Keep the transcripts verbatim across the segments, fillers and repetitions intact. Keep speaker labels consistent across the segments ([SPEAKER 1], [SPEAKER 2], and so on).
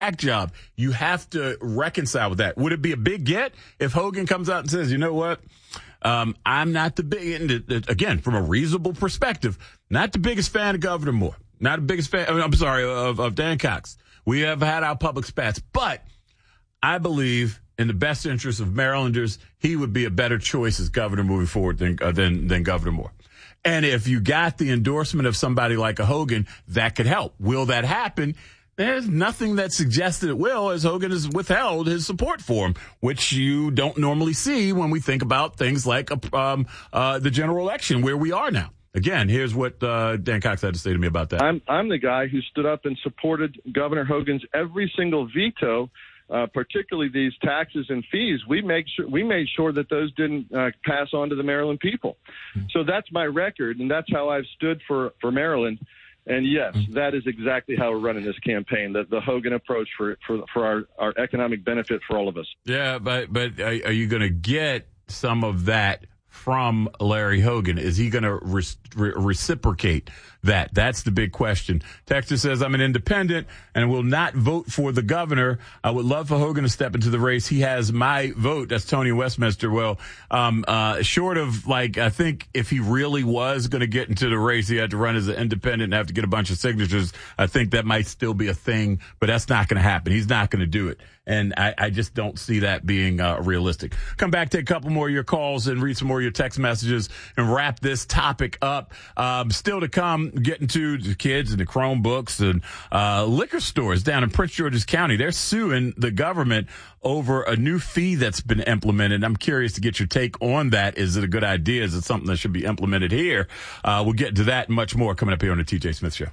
[SPEAKER 1] job. You have to reconcile with that. Would it be a big get if Hogan comes out and says, you know what? Um, I'm not the big, again, from a reasonable perspective, not the biggest fan of Governor Moore. Not the biggest fan, I mean, I'm sorry, of, of Dan Cox. We have had our public spats, but I believe in the best interest of Marylanders, he would be a better choice as governor moving forward than, uh, than, than Governor Moore. And if you got the endorsement of somebody like a Hogan, that could help. Will that happen? There's nothing that suggests that it will, as Hogan has withheld his support for him, which you don't normally see when we think about things like um, uh, the general election, where we are now. Again, here's what uh, Dan Cox had to say to me about that.
[SPEAKER 2] I'm, I'm the guy who stood up and supported Governor Hogan's every single veto, uh, particularly these taxes and fees. We make sure we made sure that those didn't uh, pass on to the Maryland people. Mm-hmm. So that's my record, and that's how I've stood for, for Maryland. And yes, mm-hmm. that is exactly how we're running this campaign, the, the Hogan approach for for, for our, our economic benefit for all of us.
[SPEAKER 1] Yeah, but, but are, are you going to get some of that from Larry Hogan? Is he going to re- re- reciprocate that? That's the big question. Texter says, I'm an independent and will not vote for the governor. I would love for Hogan to step into the race. He has my vote. That's Tony Westminster. Well, um, uh, short of like, I think if he really was going to get into the race, he had to run as an independent and have to get a bunch of signatures. I think that might still be a thing, but that's not going to happen. He's not going to do it. And I, I just don't see that being uh, realistic. Come back, take a couple more of your calls and read some more of your text messages and wrap this topic up. Um, still to come, getting to the kids and the Chromebooks and uh, liquor stores down in Prince George's County. They're suing the government over a new fee that's been implemented. I'm curious to get your take on that. Is it a good idea? Is it something that should be implemented here? Uh, we'll get to that and much more coming up here on the T J Smith Show.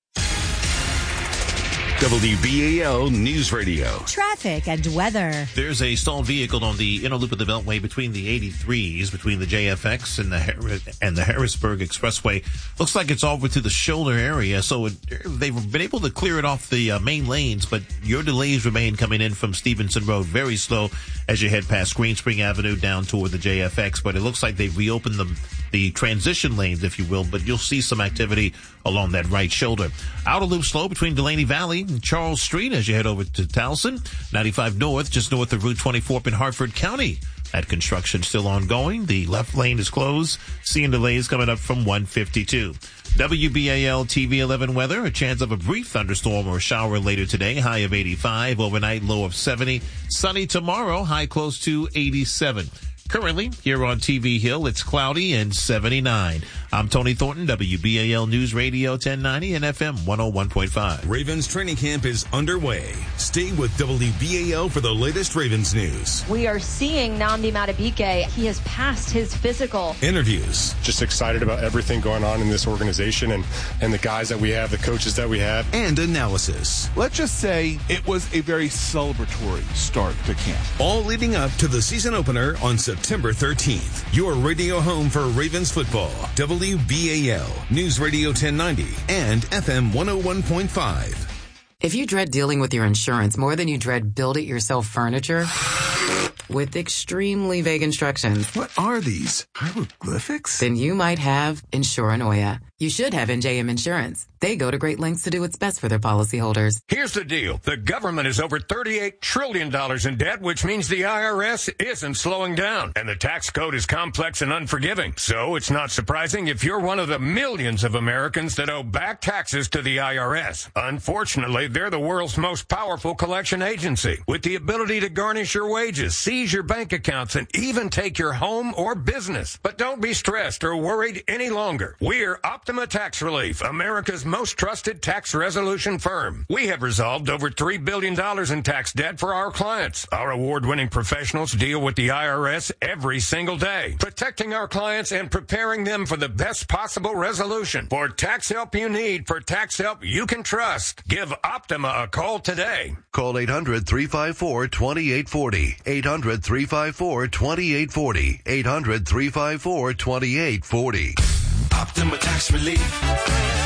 [SPEAKER 3] W B A L News Radio.
[SPEAKER 4] Traffic and weather.
[SPEAKER 5] There's a stalled vehicle on the inner loop of the Beltway between the eighty-threes, between the J F X and the Har- and the Harrisburg Expressway. Looks like it's over to the shoulder area, so it, they've been able to clear it off the uh, main lanes, but your delays remain coming in from Stevenson Road very slow as you head past Green Spring Avenue down toward the J F X. But it looks like they've reopened the, the transition lanes, if you will, but you'll see some activity along that right shoulder. Outer loop slow between Delaney Valley and Charles Street as you head over to Towson. ninety-five North, just north of Route twenty-four up in Hartford County. That construction still ongoing. The left lane is closed. Seeing delays coming up from one fifty-two. W B A L T V eleven weather. A chance of a brief thunderstorm or shower later today. High of eighty-five. Overnight low of seventy. Sunny tomorrow. High close to eighty-seven. Currently, here on T V Hill, it's cloudy and seventy-nine. I'm Tony Thornton, W B A L News Radio ten ninety and F M one oh one point five.
[SPEAKER 3] Ravens training camp is underway. Stay with W B A L for the latest Ravens news.
[SPEAKER 6] We are seeing Nnamdi Madubuike. He has passed his physical.
[SPEAKER 3] Interviews.
[SPEAKER 7] Just excited about everything going on in this organization and, and the guys that we have, the coaches that we have.
[SPEAKER 3] And analysis.
[SPEAKER 8] Let's just say it was a very celebratory start to camp.
[SPEAKER 3] All leading up to the season opener on September thirteenth. Your radio home for Ravens football. W B A L News Radio ten ninety and F M one oh one point five.
[SPEAKER 9] If you dread dealing with your insurance more than you dread build-it-yourself furniture with extremely vague instructions.
[SPEAKER 8] What are these? Hieroglyphics?
[SPEAKER 9] Then you might have Insuranoia. You should have N J M Insurance. They go to great lengths to do what's best for their policyholders.
[SPEAKER 10] Here's the deal. The government is over thirty-eight trillion dollars in debt, which means the I R S isn't slowing down. And the tax code is complex and unforgiving. So it's not surprising if you're one of the millions of Americans that owe back taxes to the I R S. Unfortunately, they're the world's most powerful collection agency, with the ability to garnish your wages, seize your bank accounts, and even take your home or business. But don't be stressed or worried any longer. We're Optima Tax Relief, America's most trusted tax resolution firm. We have resolved over three billion dollars in tax debt for our clients. Our award-winning professionals deal with the I R S every single day, protecting our clients and preparing them for the best possible resolution. For tax help you need, for tax help you can trust, give Optima a call today.
[SPEAKER 11] Call eight hundred, three five four, two eight four zero. eight hundred, three five four, two eight four zero. eight hundred, three five four, two eight four zero.
[SPEAKER 3] Optima Tax Relief.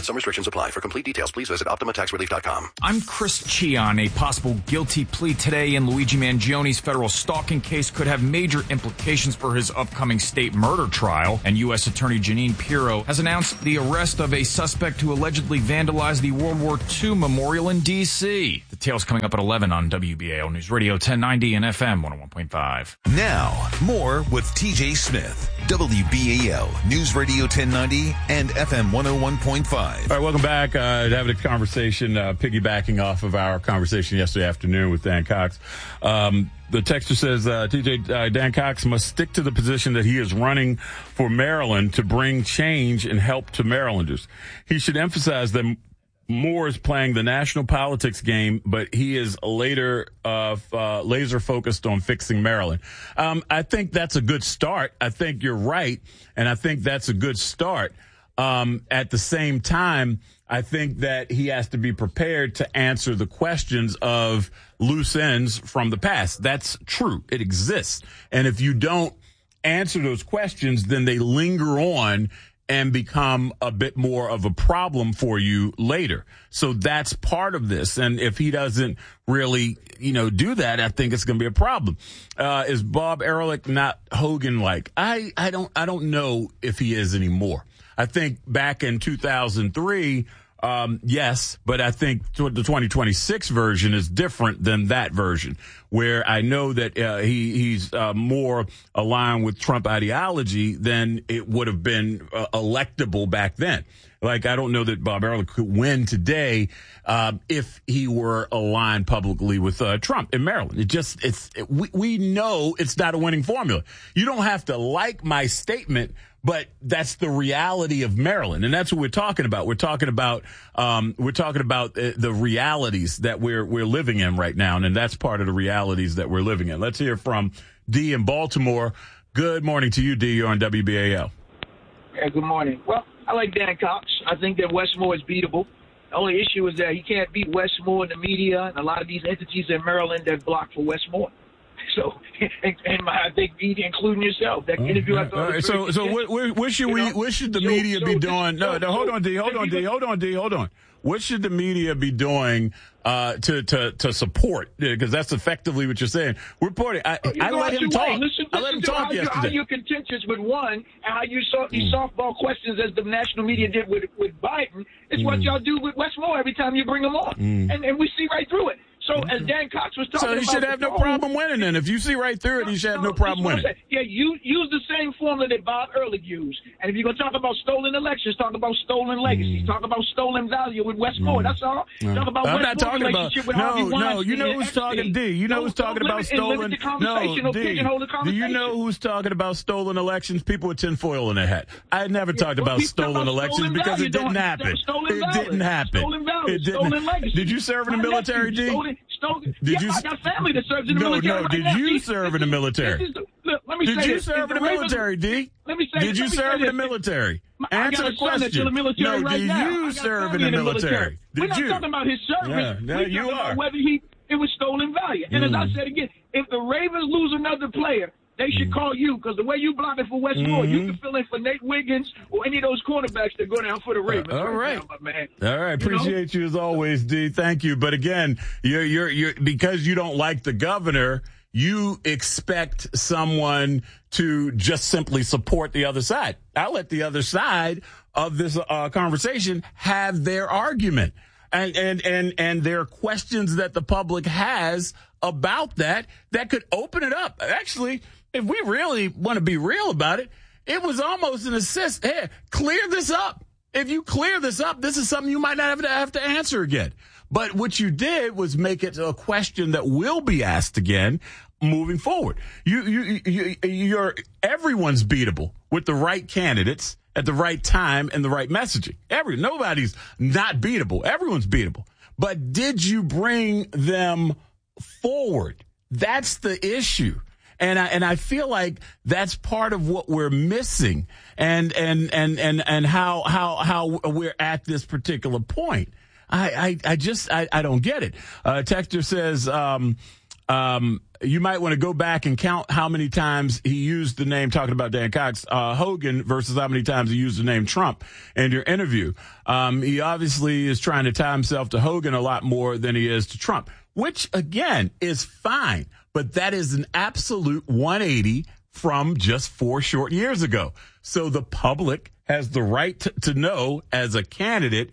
[SPEAKER 11] Some restrictions apply. For complete details, please visit Optima Tax Relief dot com.
[SPEAKER 12] I'm Chris Chion. A possible guilty plea today in Luigi Mangione's federal stalking case could have major implications for his upcoming state murder trial. And U S Attorney Jeanine Pirro has announced the arrest of a suspect who allegedly vandalized the World War Two memorial in D C. Details coming up at eleven on W B A L News Radio ten ninety and F M one oh one point five.
[SPEAKER 3] Now, more with T J Smith, W B A L News Radio ten ninety and F M one oh one point five.
[SPEAKER 1] All right, welcome back. Uh, having a conversation, uh, piggybacking off of our conversation yesterday afternoon with Dan Cox. Um, the texter says, uh, T J, uh, Dan Cox must stick to the position that he is running for Maryland to bring change and help to Marylanders. He should emphasize that Moore is playing the national politics game, but he is later uh, uh, laser focused on fixing Maryland. Um, I think that's a good start. I think you're right, and I think that's a good start. Um, at the same time, I think that he has to be prepared to answer the questions of loose ends from the past. That's true. It exists. And if you don't answer those questions, then they linger on and become a bit more of a problem for you later. So that's part of this. And if he doesn't really, you know, do that, I think it's going to be a problem. Uh, is Bob Ehrlich not Hogan-like? I, I don't, I don't know if he is anymore. I think back in two thousand three, um, yes, but I think the twenty twenty-six version is different than that version, where I know that uh, he, he's uh, more aligned with Trump ideology than it would have been uh, electable back then. Like, I don't know that Bob Ehrlich could win today uh, if he were aligned publicly with uh, Trump in Maryland. It just, it's, it, we, we know it's not a winning formula. You don't have to like my statement, but that's the reality of Maryland, and that's what we're talking about. We're talking about um, we're talking about uh, the realities that we're we're living in right now, and that's part of the realities that we're living in. Let's hear from D in Baltimore. Good morning to you, D. You're on W B A L.
[SPEAKER 13] Yeah, good morning. Well, I like Dan Cox. I think that Westmore is beatable. The only issue is that he can't beat Westmore in the media and a lot of these entities in Maryland that block for Westmore. So, and, and I think, including yourself, that interview I thought
[SPEAKER 1] All right, so, so what, what, what should we, what should the
[SPEAKER 13] so,
[SPEAKER 1] media
[SPEAKER 13] so
[SPEAKER 1] be
[SPEAKER 13] this,
[SPEAKER 1] doing? No,
[SPEAKER 13] so,
[SPEAKER 1] no, hold
[SPEAKER 13] so,
[SPEAKER 1] on, D, hold on, D, hold on, D, hold on. What should the media be doing uh, to to to support? Because that's effectively what you're saying. We're reporting. I,
[SPEAKER 13] you
[SPEAKER 1] I let him talk.
[SPEAKER 13] Listen,
[SPEAKER 1] I let him
[SPEAKER 13] listen
[SPEAKER 1] talk
[SPEAKER 13] how
[SPEAKER 1] yesterday.
[SPEAKER 13] You, how you're contentious with one, and how you saw these mm. softball questions as the national media did with with Biden. It's mm. what y'all do with Westmore every time you bring them on, mm. and and we see right through it. So as Dan Cox was talking
[SPEAKER 1] so he
[SPEAKER 13] about,
[SPEAKER 1] should have no problem winning. Then, if you see right through it, he should have no problem winning.
[SPEAKER 13] Yeah, you use the same formula that Bob Ehrlich used. And if you're gonna talk about stolen elections, talk about stolen legacies, mm. talk about stolen value with Westmore. Mm. That's all.
[SPEAKER 1] Mm.
[SPEAKER 13] Talk about
[SPEAKER 1] I'm
[SPEAKER 13] Westmore's
[SPEAKER 1] not talking about.
[SPEAKER 13] With
[SPEAKER 1] No,
[SPEAKER 13] Harvey
[SPEAKER 1] no. You know who's talking? D. You know
[SPEAKER 13] don't,
[SPEAKER 1] who's talking about stolen? No, D. Do you know who's talking about stolen elections? People with tinfoil in their hat. I never yeah, talked about stolen about elections stolen because it didn't happen. It didn't happen. It didn't. Did you serve in the military, D? Did
[SPEAKER 13] yeah,
[SPEAKER 1] you?
[SPEAKER 13] I got family that serves in the
[SPEAKER 1] no,
[SPEAKER 13] military.
[SPEAKER 1] No, no.
[SPEAKER 13] Right
[SPEAKER 1] Did
[SPEAKER 13] now.
[SPEAKER 1] you
[SPEAKER 13] These,
[SPEAKER 1] serve in the military?
[SPEAKER 13] Is, look, let me
[SPEAKER 1] Did
[SPEAKER 13] say
[SPEAKER 1] you
[SPEAKER 13] this.
[SPEAKER 1] serve in the
[SPEAKER 13] Ravens,
[SPEAKER 1] military, D?
[SPEAKER 13] Let me say
[SPEAKER 1] Did
[SPEAKER 13] this.
[SPEAKER 1] you
[SPEAKER 13] let me
[SPEAKER 1] serve in
[SPEAKER 13] this.
[SPEAKER 1] the military?
[SPEAKER 13] I
[SPEAKER 1] Answer the question.
[SPEAKER 13] The military
[SPEAKER 1] no,
[SPEAKER 13] right
[SPEAKER 1] did
[SPEAKER 13] now.
[SPEAKER 1] you serve in the military?
[SPEAKER 13] military.
[SPEAKER 1] Did
[SPEAKER 13] We're not
[SPEAKER 1] you?
[SPEAKER 13] talking about his service.
[SPEAKER 1] Yeah, no,
[SPEAKER 13] We're
[SPEAKER 1] you
[SPEAKER 13] talking
[SPEAKER 1] are.
[SPEAKER 13] about whether he it was stolen value. And
[SPEAKER 1] mm.
[SPEAKER 13] as I said again, if the Ravens lose another player, they should mm. call you, because the way you block it for Westmore, mm-hmm. you can fill in for Nate Wiggins or any of those cornerbacks that go down for the Ravens.
[SPEAKER 1] Uh, all right,
[SPEAKER 13] right now, my man.
[SPEAKER 1] All right, appreciate you, know? you as always, D. Thank you. But again, you're you're you're because you don't like the governor, you expect someone to just simply support the other side. I'll let the other side of this uh, conversation have their argument. And, and, and, and there are questions that the public has about that that could open it up. Actually, if we really want to be real about it, it was almost an assist. Hey, clear this up. If you clear this up, this is something you might not have to, have to answer again. But what you did was make it a question that will be asked again moving forward. You, you, you, you're, everyone's beatable with the right candidates at the right time and the right messaging. Every, nobody's not beatable. Everyone's beatable. But did you bring them forward? That's the issue. And I, and I feel like that's part of what we're missing and, and, and, and, and how, how, how we're at this particular point. I, I, I just, I, I don't get it. Uh, Texter says, um, um, you might want to go back and count how many times he used the name, talking about Dan Cox, uh, Hogan versus how many times he used the name Trump in your interview. Um, he obviously is trying to tie himself to Hogan a lot more than he is to Trump, which, again, is fine. But that is an absolute one eighty from just four short years ago. So the public has the right to, to know, as a candidate,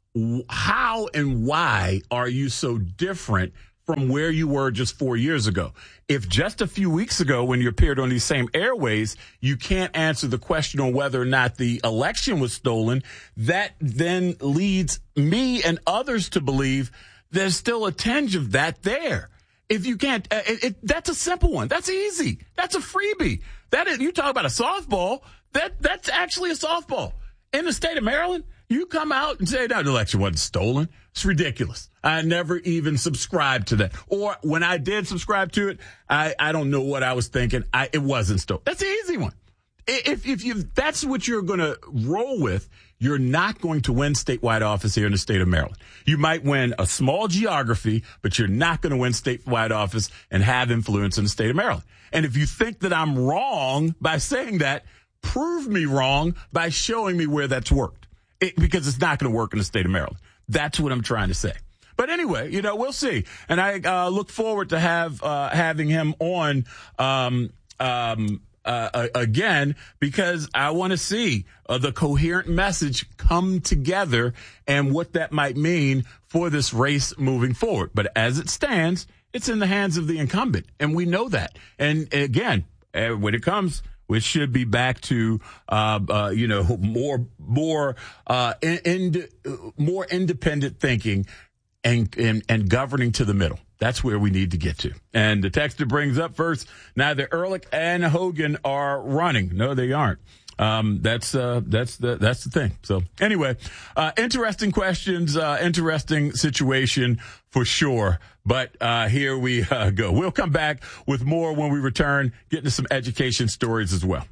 [SPEAKER 1] how and why are you so different from where you were just four years ago? If just a few weeks ago, when you appeared on these same airways, you can't answer the question on whether or not the election was stolen, that then leads me and others to believe there's still a tinge of that there. If you can't, uh, it, it, that's a simple one. That's easy. That's a freebie. That is, you talk about a softball. That that's actually a softball in the state of Maryland. You come out and say that election wasn't stolen. It's ridiculous. I never even subscribed to that. Or when I did subscribe to it, I, I don't know what I was thinking. I, it wasn't stolen. That's an easy one. If, if you, that's what you're going to roll with, you're not going to win statewide office here in the state of Maryland. You might win a small geography, but you're not going to win statewide office and have influence in the state of Maryland. And if you think that I'm wrong by saying that, prove me wrong by showing me where that's worked. It, because it's not going to work in the state of Maryland. That's what I'm trying to say. But anyway, you know, we'll see. And I uh, look forward to have uh, having him on um, um, uh, again, because I want to see uh, the coherent message come together and what that might mean for this race moving forward. But as it stands, it's in the hands of the incumbent, and we know that. And again, uh, when it comes, which should be back to, uh, uh, you know, more, more, uh, in, in, more independent thinking and, and, and governing to the middle. That's where we need to get to. And the texter brings up first, neither Ehrlich and Hogan are running. No, they aren't. Um, that's, uh, that's the, that's the thing. So anyway, uh, interesting questions, uh, interesting situation for sure. But, uh, here we uh, go. We'll come back with more when we return, get into some education stories as well.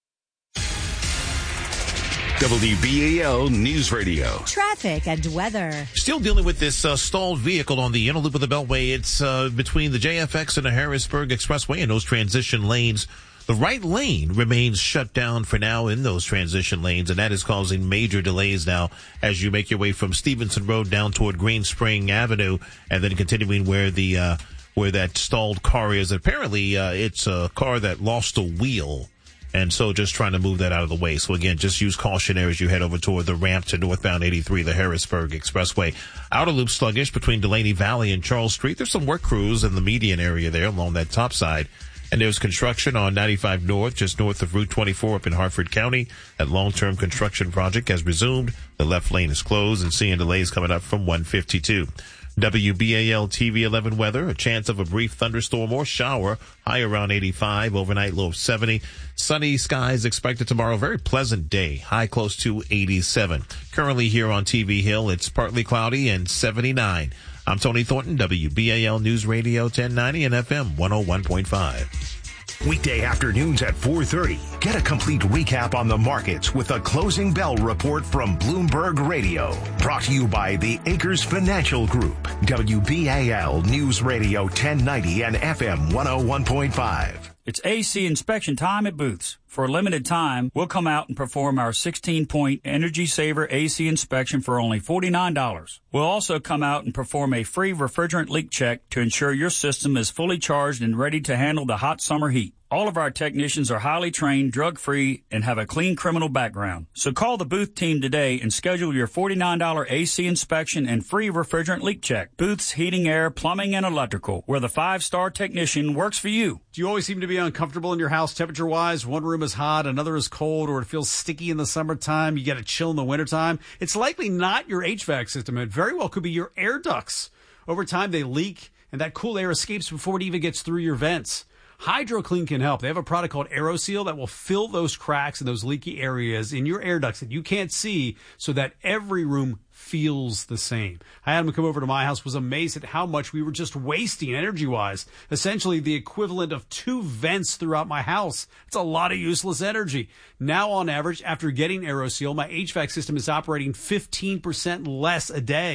[SPEAKER 3] W B A L News Radio.
[SPEAKER 4] Traffic and weather.
[SPEAKER 5] Still dealing with this uh, stalled vehicle on the inner loop of the Beltway. It's uh, between the J F X and the Harrisburg Expressway and those transition lanes. The right lane remains shut down for now in those transition lanes, and that is causing major delays now as you make your way from Stevenson Road down toward Green Spring Avenue, and then continuing where the uh, where that stalled car is. Apparently, uh, it's a car that lost a wheel. And so just trying to move that out of the way. So again, just use caution there as you head over toward the ramp to northbound eighty-three, the Harrisburg Expressway. Outer loop sluggish between Delaney Valley and Charles Street. There's some work crews in the median area there along that top side. And there's construction on ninety-five North, just north of Route twenty-four up in Harford County. That long-term construction project has resumed. The left lane is closed and seeing delays coming up from one fifty-two. W B A L T V eleven weather, a chance of a brief thunderstorm or shower, high around eighty-five, overnight low of seventy. Sunny skies expected tomorrow, very pleasant day, high close to eighty-seven. Currently here on T V Hill, it's partly cloudy and seventy-nine. I'm Tony Thornton, W B A L News Radio ten ninety and F M one oh one point five.
[SPEAKER 14] Weekday afternoons at four thirty. Get a complete recap on the markets with a closing bell report from Bloomberg Radio. Brought to you by the Acres Financial Group. W B A L News Radio ten ninety and F M one oh one point five.
[SPEAKER 15] It's A C inspection time at Booth's. For a limited time, we'll come out and perform our sixteen-point Energy Saver A C inspection for only forty-nine dollars. We'll also come out and perform a free refrigerant leak check to ensure your system is fully charged and ready to handle the hot summer heat. All of our technicians are highly trained, drug-free, and have a clean criminal background. So call the Booth team today and schedule your forty-nine dollars A C inspection and free refrigerant leak check. Booth's Heating, Air, Plumbing, and Electrical, where the five-star technician works for you.
[SPEAKER 16] Do you always seem to be uncomfortable in your house temperature-wise? One room is hot, another is cold, or it feels sticky in the summertime, you get a chill in the wintertime? It's likely not your H V A C system. It very well could be your air ducts. Over time, they leak, and that cool air escapes before it even gets through your vents. HydroClean can help. They have a product called AeroSeal that will fill those cracks and those leaky areas in your air ducts that you can't see so that every room feels the same. I had him come over to my house, was amazed at how much we were just wasting energy-wise. Essentially the equivalent of two vents throughout my house. It's a lot of useless energy. Now, on average, after getting AeroSeal, my H V A C system is operating fifteen percent less a day.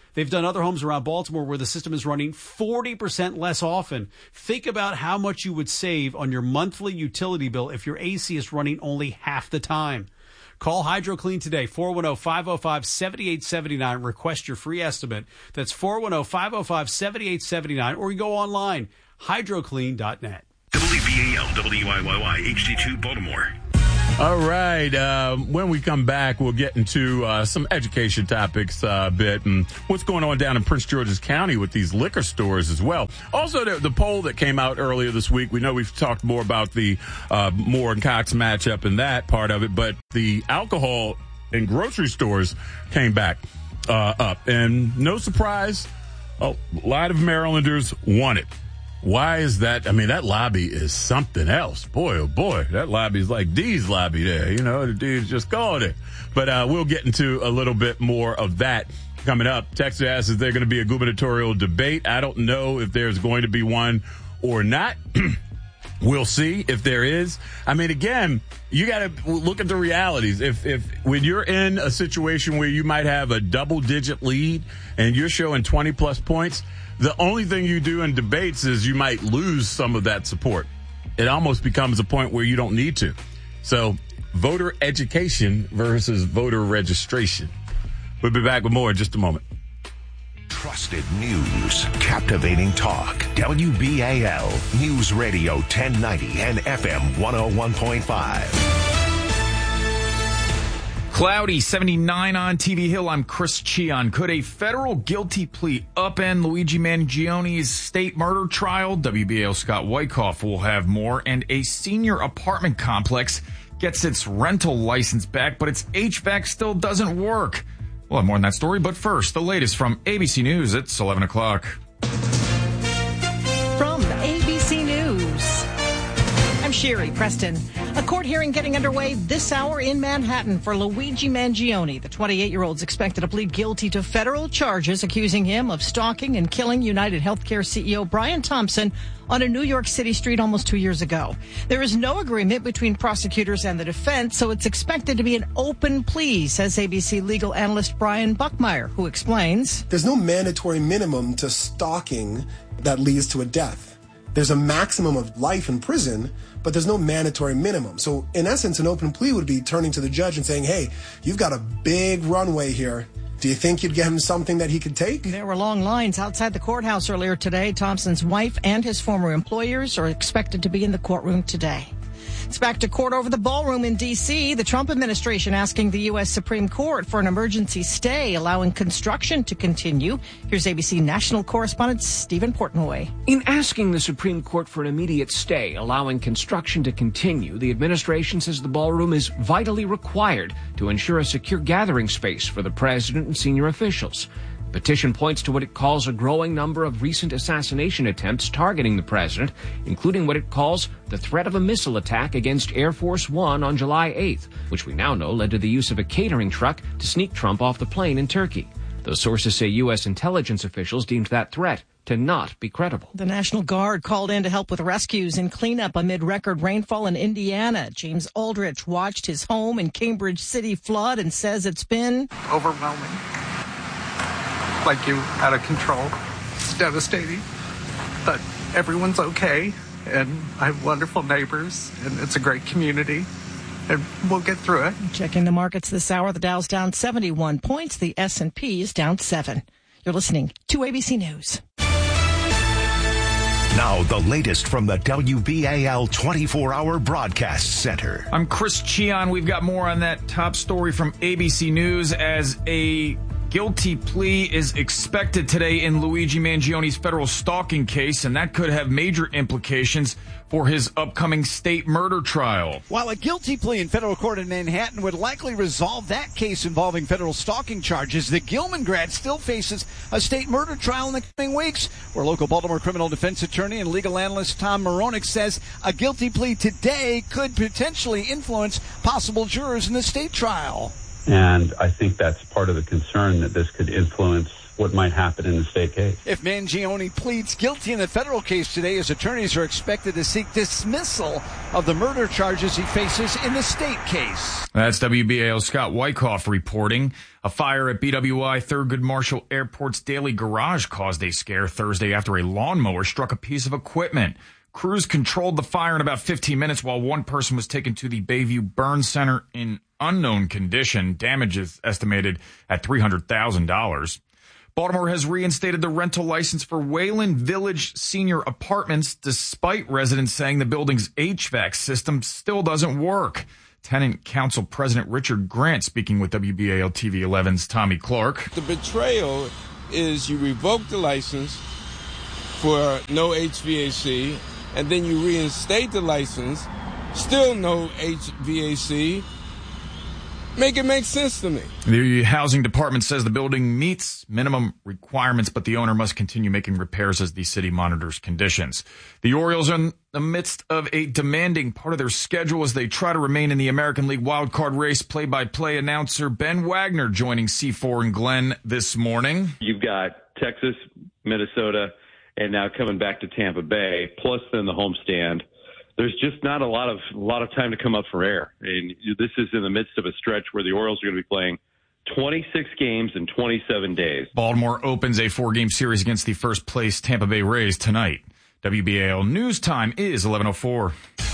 [SPEAKER 16] They've done other homes around Baltimore where the system is running forty percent less often. Think about how much you would save on your monthly utility bill if your A C is running only half the time. Call HydroClean today, four one zero, five zero five, seven eight seven nine. Request your free estimate. That's four one zero, five zero five, seven eight seven nine. Or you go online, hydro clean dot net.
[SPEAKER 3] W B A L, W I Y Y, H D two, Baltimore.
[SPEAKER 1] All right. Uh, when we come back, we'll get into uh, some education topics uh, a bit and what's going on down in Prince George's County with these liquor stores as well. Also, the, the poll that came out earlier this week, we know we've talked more about the uh, Moore and Cox matchup and that part of it, but the alcohol in grocery stores came back uh, up. And no surprise, a lot of Marylanders won it. Why is that? I mean, that lobby is something else. Boy, oh boy, that lobby is like D's lobby there. You know, the D's just going it. But uh, we'll get into a little bit more of that coming up. Texas asks, is there going to be a gubernatorial debate? I don't know if there's going to be one or not. We'll see if there is. I mean, again, you got to look at the realities. If, if when you're in a situation where you might have a double digit lead and you're showing twenty plus points, the only thing you do in debates is you might lose some of that support. It almost becomes a point where you don't need to. So voter education versus voter registration. We'll be back with more in just a moment.
[SPEAKER 14] Trusted news, captivating talk. W B A L News Radio ten ninety and F M one oh one point five.
[SPEAKER 12] Cloudy, seventy-nine on T V Hill. I'm Chris Cheon. Could a federal guilty plea upend Luigi Mangioni's state murder trial? W B A L Scott Wyckoff will have more. And a senior apartment complex gets its rental license back, but its H V A C still doesn't work. We'll have more on that story, but first, the latest from A B C News. It's eleven o'clock.
[SPEAKER 17] From A B C News, I'm Sherry Preston. A court hearing getting underway this hour in Manhattan for Luigi Mangione. The twenty-eight-year-old is expected to plead guilty to federal charges accusing him of stalking and killing United Healthcare C E O Brian Thompson on a New York City street almost two years ago. There is no agreement between prosecutors and the defense, so it's expected to be an open plea, says A B C legal analyst Brian Buckmeyer, who explains.
[SPEAKER 18] There's no mandatory minimum to stalking that leads to a death. There's a maximum of life in prison, but there's no mandatory minimum. So in essence, an open plea would be turning to the judge and saying, hey, you've got a big runway here. Do you think you'd get him something that he could take?
[SPEAKER 17] There were long lines outside the courthouse earlier today. Thompson's wife and his former employers are expected to be in the courtroom today. It's back to court over the ballroom in D C. The Trump administration asking the U S Supreme Court for an emergency stay, allowing construction to continue. Here's A B C national correspondent Stephen Portnoy.
[SPEAKER 19] In asking the Supreme Court for an immediate stay, allowing construction to continue, the administration says the ballroom is vitally required to ensure a secure gathering space for the president and senior officials. The petition points to what it calls a growing number of recent assassination attempts targeting the president, including what it calls the threat of a missile attack against Air Force One on July eighth, which we now know led to the use of a catering truck to sneak Trump off the plane in Turkey. Those sources say U S intelligence officials deemed that threat to not be credible.
[SPEAKER 17] The National Guard called in to help with rescues and cleanup amid record rainfall in Indiana. James Aldrich watched his home in Cambridge City flood and says it's been
[SPEAKER 20] overwhelming. Like you, out of control. It's devastating, but everyone's okay, and I have wonderful neighbors, and it's a great community, and we'll get through it.
[SPEAKER 17] Checking the markets this hour, the Dow's down seventy-one points, the S and P is down seven. You're listening to A B C News.
[SPEAKER 14] Now, the latest from the W B A L twenty-four hour broadcast center.
[SPEAKER 12] I'm Chris Cheon. We've got more on that top story from A B C News as a guilty plea is expected today in Luigi Mangioni's federal stalking case, and that could have major implications for his upcoming state murder trial.
[SPEAKER 21] While a guilty plea in federal court in Manhattan would likely resolve that case involving federal stalking charges, the Gilman grad still faces a state murder trial in the coming weeks, where local Baltimore criminal defense attorney and legal analyst Tom Moronic says a guilty plea today could potentially influence possible jurors in the state trial.
[SPEAKER 22] And I think that's part of the concern, that this could influence
[SPEAKER 2] what might happen in the state case.
[SPEAKER 21] If Mangione pleads guilty in the federal case today, his attorneys are expected to seek dismissal of the murder charges he faces in the state case.
[SPEAKER 12] That's W B A L's Scott Wyckoff reporting. A fire at B W I Thurgood Marshall Airport's Daily Garage caused a scare Thursday after a lawnmower struck a piece of equipment. Crews controlled the fire in about fifteen minutes while one person was taken to the Bayview Burn Center in unknown condition. Damages estimated at three hundred thousand dollars. Baltimore has reinstated the rental license for Wayland Village Senior Apartments despite residents saying the building's H V A C system still doesn't work. Tenant Council President Richard Grant speaking with W B A L T V eleven's Tommy Clark.
[SPEAKER 22] The betrayal is you revoke the license for no H V A C, and then you reinstate the license, still no H V A C. Make it make sense to me.
[SPEAKER 12] The housing department says the building meets minimum requirements, but the owner must continue making repairs as the city monitors conditions. The Orioles are in the midst of a demanding part of their schedule as they try to remain in the American League wildcard race. Play-by-play announcer Ben Wagner joining C four and Glenn this morning.
[SPEAKER 23] You've got Texas, Minnesota, and now coming back to Tampa Bay, plus then the homestand. There's just not a lot of a lot of time to come up for air. And this is in the midst of a stretch where the Orioles are going to be playing twenty-six games in twenty-seven days.
[SPEAKER 12] Baltimore opens a four-game series against the first-place Tampa Bay Rays tonight. W B A L News Time is eleven oh four.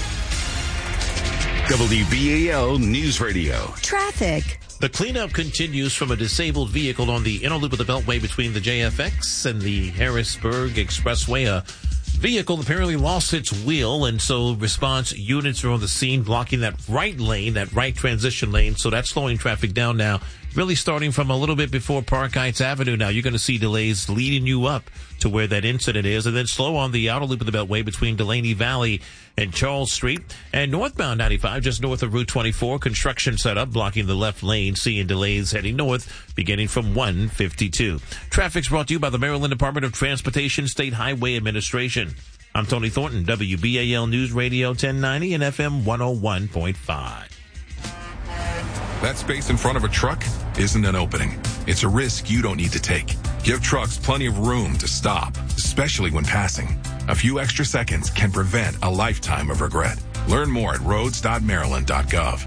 [SPEAKER 3] W B A L News Radio.
[SPEAKER 4] Traffic.
[SPEAKER 5] The cleanup continues from a disabled vehicle on the inner loop of the Beltway between the J F X and the Harrisburg Expressway. A vehicle apparently lost its wheel, and so response units are on the scene blocking that right lane, that right transition lane. So that's slowing traffic down now, really starting from a little bit before Park Heights Avenue. Now you're going to see delays leading you up to where that incident is, and then slow on the outer loop of the Beltway between Delaney Valley and Charles Street, and northbound ninety-five just north of Route twenty-four. Construction set up blocking the left lane, seeing delays heading north beginning from one fifty-two. Traffic's brought to you by the Maryland Department of Transportation State Highway Administration. I'm Tony Thornton, W B A L News Radio ten ninety and F M one oh one point five.
[SPEAKER 24] That space in front of a truck isn't an opening. It's a risk you don't need to take. Give trucks plenty of room to stop, especially when passing. A few extra seconds can prevent a lifetime of regret. Learn more at roads dot maryland dot gov.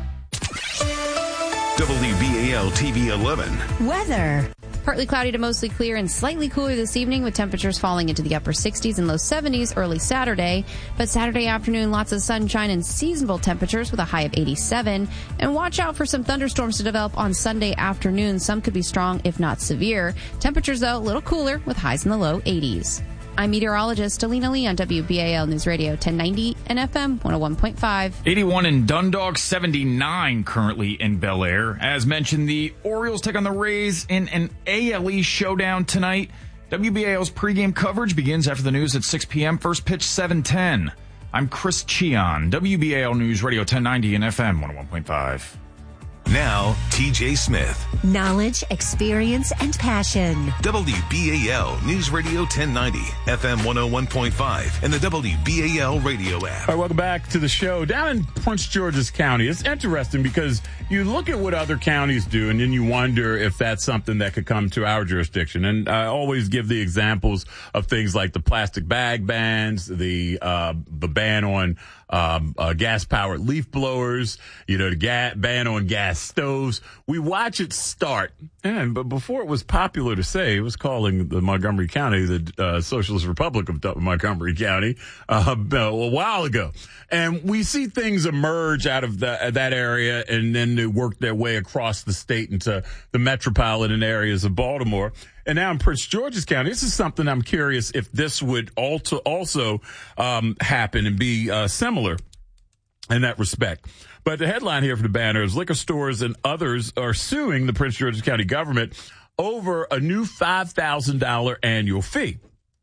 [SPEAKER 3] W B A L T V eleven.
[SPEAKER 4] Weather.
[SPEAKER 25] Partly cloudy to mostly clear and slightly cooler this evening with temperatures falling into the upper sixties and low seventies early Saturday. But Saturday afternoon, lots of sunshine and seasonable temperatures with a high of eighty-seven. And watch out for some thunderstorms to develop on Sunday afternoon. Some could be strong, if not severe. Temperatures, though, a little cooler with highs in the low eighties. I'm meteorologist Alina Lee on W B A L News Radio ten ninety and F M one oh one point five.
[SPEAKER 12] eighty-one in Dundalk, seventy-nine currently in Bel Air. As mentioned, the Orioles take on the Rays in an A L E showdown tonight. W B A L's pregame coverage begins after the news at six p.m. First pitch seven ten. I'm Chris Cheon, W B A L News Radio ten ninety and F M one oh one point five.
[SPEAKER 3] Now, T J Smith.
[SPEAKER 4] Knowledge, experience, and passion.
[SPEAKER 3] W B A L News Radio ten ninety, F M one oh one point five, and the W B A L radio app.
[SPEAKER 1] All right, welcome back to the show. Down in Prince George's County, it's interesting because you look at what other counties do, and then you wonder if that's something that could come to our jurisdiction. And I always give the examples of things like the plastic bag bans, the uh, the ban on Um, uh, gas-powered leaf blowers, you know, the ga- ban on gas stoves. We watch it start, and but before it was popular to say, it was calling the Montgomery County the uh, Socialist Republic of Montgomery County uh, a while ago. And we see things emerge out of the, that area, and then they work their way across the state into the metropolitan areas of Baltimore. And now in Prince George's County, this is something I'm curious if this would also, also um, happen and be uh, similar in that respect. But the headline here for the banner is liquor stores and others are suing the Prince George's County government over a new five thousand dollars annual fee.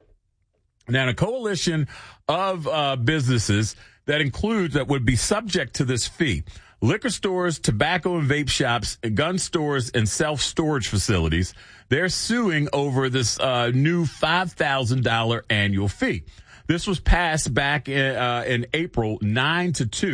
[SPEAKER 1] Now, a coalition of uh, businesses that includes that would be subject to this fee. Liquor stores, tobacco and vape shops, gun stores, and self-storage facilities, they're suing over this uh, new five thousand dollars annual fee. This was passed back in, uh, in April nine to two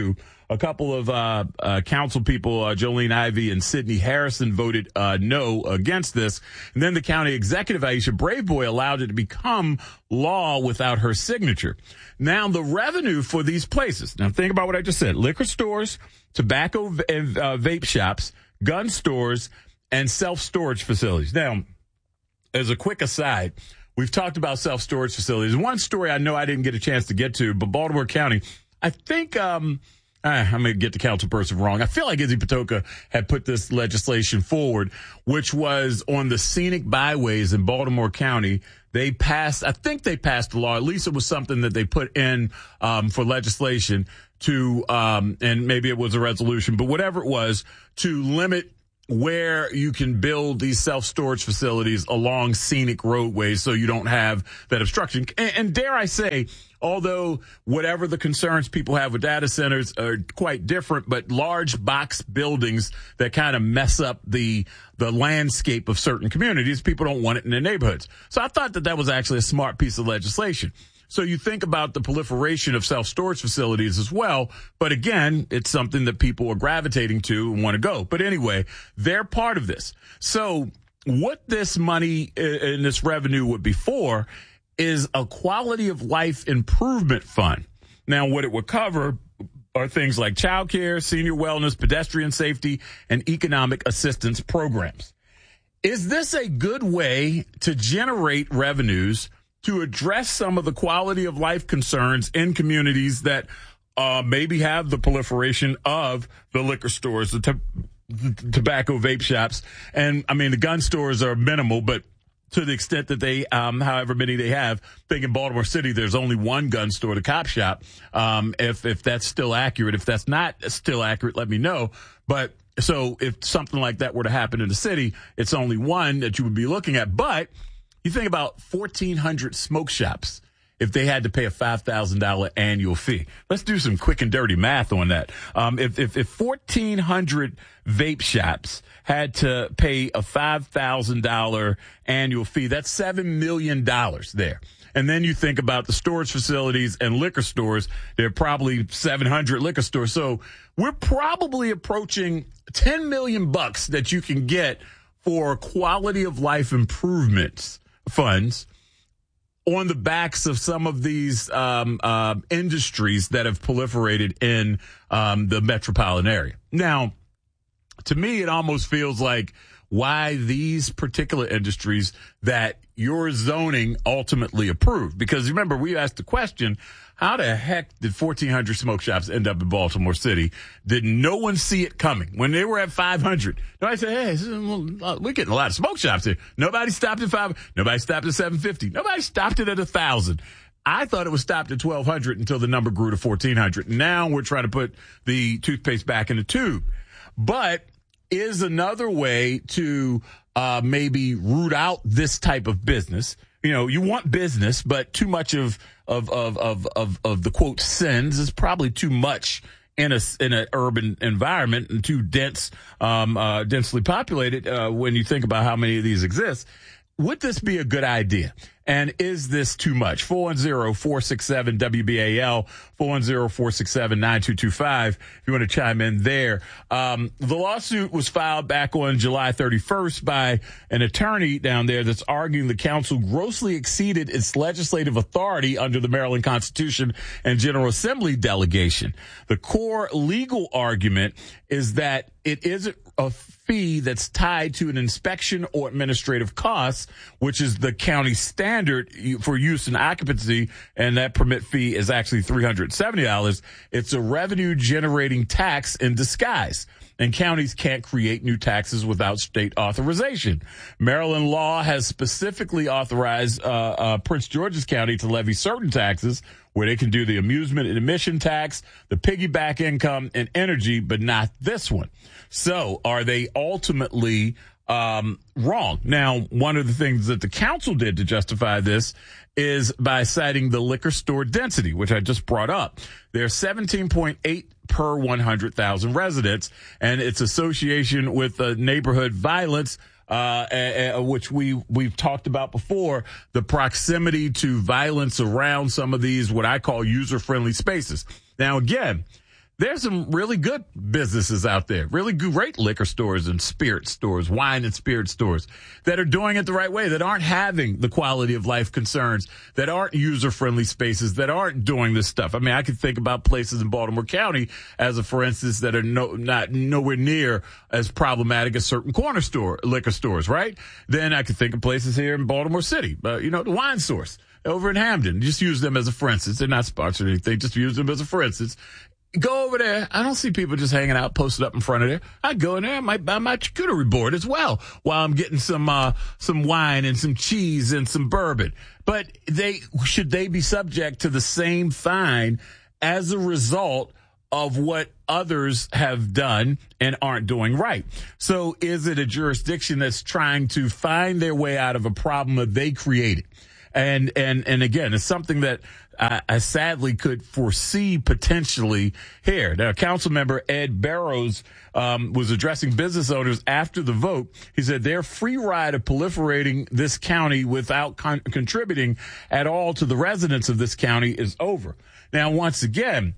[SPEAKER 1] A couple of uh, uh, council people, uh, Jolene Ivey and Sidney Harrison, voted uh, no against this. And then the county executive, Aisha Braveboy, allowed it to become law without her signature. Now, the revenue for these places, now think about what I just said, liquor stores, tobacco and uh, vape shops, gun stores, and self-storage facilities. Now, as a quick aside, we've talked about self-storage facilities. One story I know I didn't get a chance to get to, but Baltimore County, I think, um, I'm going to get the council person wrong. I feel like Izzy Patoka had put this legislation forward, which was on the scenic byways in Baltimore County. They passed, I think they passed a law, at least it was something that they put in um, for legislation to, um, and maybe it was a resolution, but whatever it was, to limit where you can build these self-storage facilities along scenic roadways so you don't have that obstruction. And, and dare I say, although whatever the concerns people have with data centers are quite different, but large box buildings that kind of mess up the the landscape of certain communities, people don't want it in their neighborhoods. So I thought that that was actually a smart piece of legislation. So you think about the proliferation of self-storage facilities as well. But again, it's something that people are gravitating to and want to go. But anyway, they're part of this. So what this money and this revenue would be for is a quality of life improvement fund. Now, what it would cover are things like childcare, senior wellness, pedestrian safety, and economic assistance programs. Is this a good way to generate revenues to address some of the quality of life concerns in communities that uh, maybe have the proliferation of the liquor stores, the, t- the tobacco vape shops? And I mean, the gun stores are minimal, but to the extent that they, um, however many they have, I think in Baltimore City, there's only one gun store, the Cop Shop. Um, if, if that's still accurate, if that's not still accurate, let me know. But so if something like that were to happen in the city, it's only one that you would be looking at. But you think about fourteen hundred smoke shops if they had to pay a five thousand dollars annual fee. Let's do some quick and dirty math on that. Um, if, if, if fourteen hundred vape shops had to pay a five thousand dollars annual fee, that's seven million dollars there. And then you think about the storage facilities and liquor stores. There are probably seven hundred liquor stores. So we're probably approaching ten million bucks that you can get for quality of life improvements funds on the backs of some of these um, uh, industries that have proliferated in um, the metropolitan area. Now, to me, it almost feels like why these particular industries that your zoning ultimately approved. Because remember, we asked the question, how the heck did fourteen hundred smoke shops end up in Baltimore City? Did no one see it coming? When they were at five hundred, nobody said, hey, this is a little, we're getting a lot of smoke shops here. Nobody stopped at five. Nobody stopped at seven fifty. Nobody stopped it at one thousand. I thought it was stopped at twelve hundred until the number grew to fourteen hundred. Now we're trying to put the toothpaste back in the tube. But is another way to uh, maybe root out this type of business. You know, you want business, but too much of of of of of, of the quote sins is probably too much in a in an urban environment and too dense, um, uh, densely populated. Uh, when you think about how many of these exist, would this be a good idea? And is this too much? four one zero, four six seven, W B A L, four one zero, four six seven, nine two two five, if you want to chime in there. Um, the lawsuit was filed back on July thirty-first by an attorney down there that's arguing the council grossly exceeded its legislative authority under the Maryland Constitution and General Assembly delegation. The core legal argument is that it isn't a fee that's tied to an inspection or administrative costs, which is the county standard for use and occupancy, and that permit fee is actually three hundred seventy dollars. It's a revenue generating tax in disguise, and counties can't create new taxes without state authorization. Maryland law has specifically authorized uh, uh, Prince George's County to levy certain taxes, where they can do the amusement and admission tax, the piggyback income, and energy, but not this one. So are they ultimately um, wrong? Now, one of the things that the council did to justify this is by citing the liquor store density, which I just brought up. There's seventeen point eight per one hundred thousand residents, and its association with uh, neighborhood violence, Uh, uh, which we, we've talked about before, the proximity to violence around some of these, what I call user-friendly spaces. Now, again, There's some really good businesses out there, really great liquor stores and spirit stores, wine and spirit stores that are doing it the right way, that aren't having the quality of life concerns, that aren't user-friendly spaces, that aren't doing this stuff. I mean, I could think about places in Baltimore County, as a for instance, that are no, not nowhere near as problematic as certain corner store liquor stores, right? Then I could think of places here in Baltimore City, uh, you know, the Wine Source over in Hamden. Just use them as a for instance. They're not sponsored or anything. Just use them as a for instance. Go over there. I don't see people just hanging out, posted up in front of there. I go in there. I might buy my charcuterie board as well while I'm getting some, uh, some wine and some cheese and some bourbon. But they, should they be subject to the same fine as a result of what others have done and aren't doing right? So is it a jurisdiction that's trying to find their way out of a problem that they created? And, and, and again, it's something that I, I sadly could foresee potentially here. Now, Council member Ed Barrows, um, was addressing business owners after the vote. He said their free ride of proliferating this county without con- contributing at all to the residents of this county is over. Now, once again,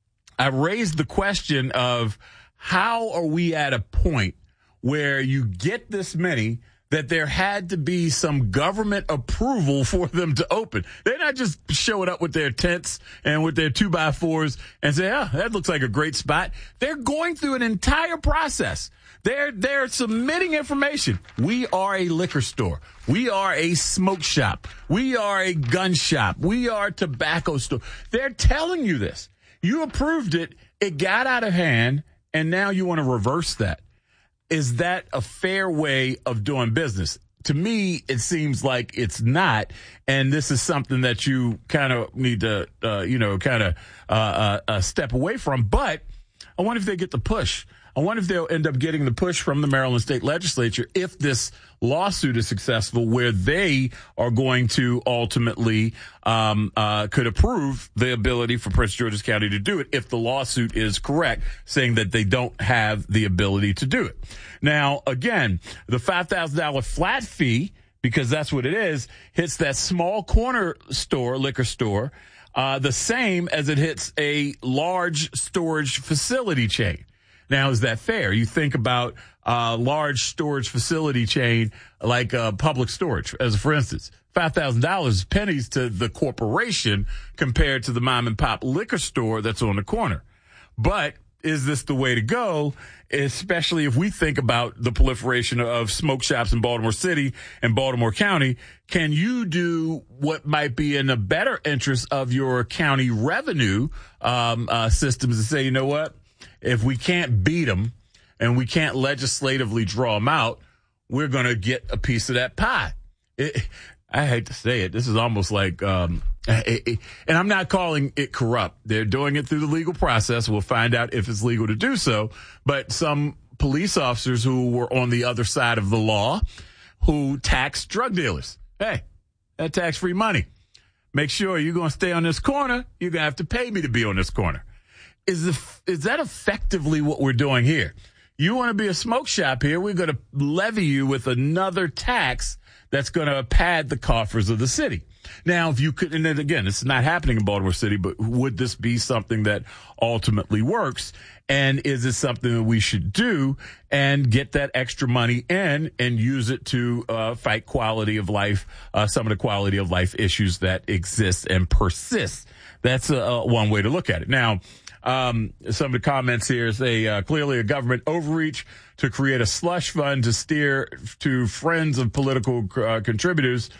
[SPEAKER 1] I raised the question of how are we at a point where you get this many that there had to be some government approval for them to open. They're not just showing up with their tents and with their two by fours and say, oh, that looks like a great spot. They're going through an entire process. They're, they're submitting information. We are a liquor store. We are a smoke shop. We are a gun shop. We are a tobacco store. They're telling you this. You approved it. It got out of hand, and now you want to reverse that. Is that a fair way of doing business? To me, it seems like it's not, and this is something that you kind of need to, uh, you know, kind of uh, uh, uh, step away from. But I wonder if they get the push. I wonder if they'll end up getting the push from the Maryland State Legislature if this lawsuit is successful, where they are going to ultimately um, uh, could approve the ability for Prince George's County to do it if the lawsuit is correct, saying that they don't have the ability to do it. Now, again, the five thousand dollars flat fee, because that's what it is, hits that small corner store, liquor store, uh, the same as it hits a large storage facility chain. Now, is that fair? You think about a uh, large storage facility chain like uh, Public Storage, as for instance, five thousand dollars is pennies to the corporation compared to the mom and pop liquor store that's on the corner. But is this the way to go, especially if we think about the proliferation of smoke shops in Baltimore City and Baltimore County? Can you do what might be in the better interest of your county revenue um, uh, systems and say, you know what? If we can't beat them and we can't legislatively draw them out, we're going to get a piece of that pie. It, I hate to say it. This is almost like, um, it, it, and I'm not calling it corrupt. They're doing it through the legal process. We'll find out if it's legal to do so. But some police officers who were on the other side of the law who tax drug dealers. Hey, that tax-free money. Make sure you're going to stay on this corner. You're going to have to pay me to be on this corner. Is the, is that effectively what we're doing here? You want to be a smoke shop here, we're going to levy you with another tax that's going to pad the coffers of the city. Now, if you could, and then again, this is not happening in Baltimore City, but would this be something that ultimately works? And is it something that we should do and get that extra money in and use it to uh, fight quality of life, uh, some of the quality of life issues that exist and persist? That's uh, one way to look at it. Now, Um, some of the comments here say uh, clearly a government overreach to create a slush fund to steer to friends of political uh, contributors.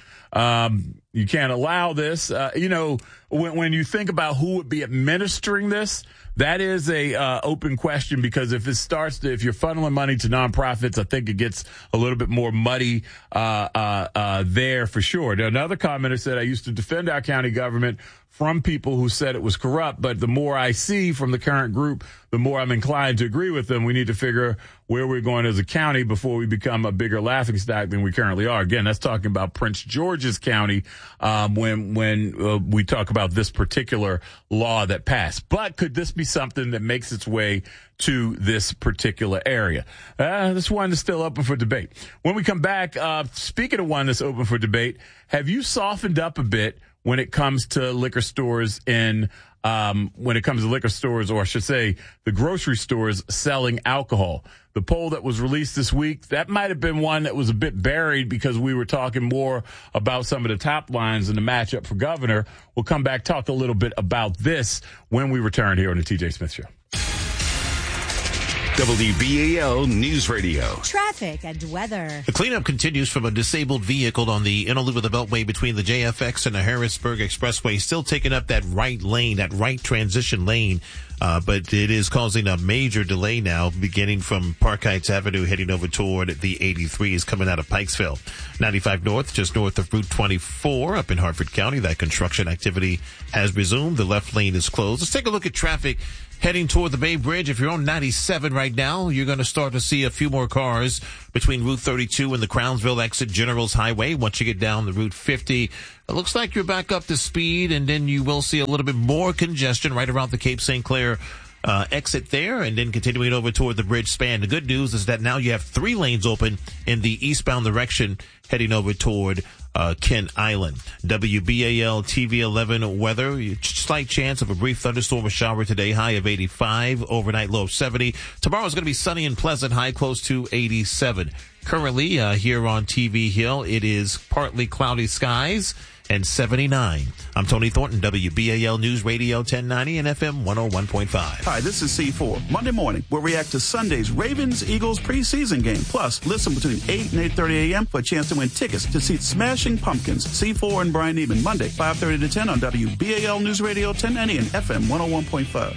[SPEAKER 1] Um, you can't allow this. Uh, you know, when, when you think about who would be administering this, that is a uh, open question, because if it starts to, if you're funneling money to nonprofits, I think it gets a little bit more muddy uh, uh, uh, there for sure. Now, another commenter said, I used to defend our county government from people who said it was corrupt, but the more I see from the current group, the more I'm inclined to agree with them. We need to figure where we're going as a county before we become a bigger laughingstock than we currently are. Again, that's talking about Prince George's County um, when when uh, we talk about this particular law that passed. But could this be something that makes its way to this particular area? Uh, this one is still open for debate. When we come back, uh, speaking of one that's open for debate, have you softened up a bit when it comes to liquor stores in um, when it comes to liquor stores, or I should say the grocery stores selling alcohol. The poll that was released this week, that might have been one that was a bit buried because we were talking more about some of the top lines in the matchup for governor. We'll come back, talk a little bit about this when we return here on the T J Smith Show.
[SPEAKER 3] W B A L News Radio.
[SPEAKER 4] Traffic and weather.
[SPEAKER 5] The cleanup continues from a disabled vehicle on the inner loop of the Beltway between the J F X and the Harrisburg Expressway, still taking up that right lane, that right transition lane. Uh, but it is causing a major delay now, beginning from Park Heights Avenue, heading over toward the eighty-three is coming out of Pikesville. ninety-five North, just north of Route twenty-four up in Hartford County. That construction activity has resumed. The left lane is closed. Let's take a look at traffic heading toward the Bay Bridge. If you're on ninety-seven right now, you're going to start to see a few more cars between Route thirty-two and the Crownsville exit Generals Highway. Once you get down the Route fifty, it looks like you're back up to speed, and then you will see a little bit more congestion right around the Cape Saint Clair uh, exit there, and then continuing over toward the bridge span. The good news is that now you have three lanes open in the eastbound direction heading over toward uh, Kent Island. W B A L T V eleven weather, slight chance of a brief thunderstorm or shower today, high of eighty-five, overnight low of seventy. Tomorrow is going to be sunny and pleasant, high close to eighty-seven. Currently, uh, here on T V Hill, it is partly cloudy skies and seventy-nine. I'm Tony Thornton, W B A L News Radio ten ninety and F M one oh one point five.
[SPEAKER 6] Hi, this is C four. Monday morning, we'll react to Sunday's Ravens-Eagles preseason game. Plus, listen between eight and eight thirty a.m. for a chance to win tickets to see Smashing Pumpkins, C four and Brian Neiman, Monday, five thirty to ten on W B A L News Radio ten ninety and F M one oh one point five.